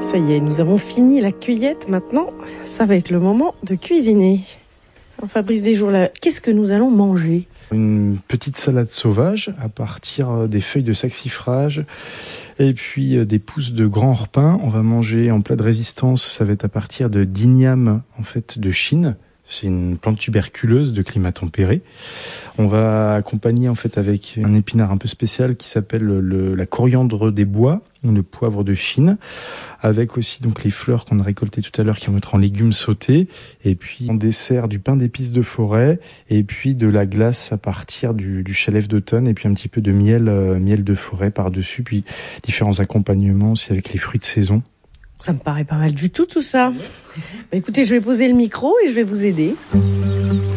Ça y est, nous avons fini la cueillette. Maintenant, ça va être le moment de cuisiner. Alors, Fabrice Desjours, qu'est-ce que nous allons manger ? Une petite salade sauvage à partir des feuilles de saxifrage et puis des pousses de grand orpin. On va manger en plat de résistance, ça va être à partir de d'igname en fait de Chine. C'est une plante tuberculeuse de climat tempéré. On va accompagner en fait avec un épinard un peu spécial qui s'appelle la coriandre des bois, ou le poivre de Chine, avec aussi donc les fleurs qu'on a récoltées tout à l'heure qui vont être en légumes sautés, et puis en dessert du pain d'épices de forêt, et puis de la glace à partir du chálef d'automne, et puis un petit peu de miel de forêt par-dessus, puis différents accompagnements aussi avec les fruits de saison. Ça me paraît pas mal du tout ça. Écoutez, je vais poser le micro et je vais vous aider.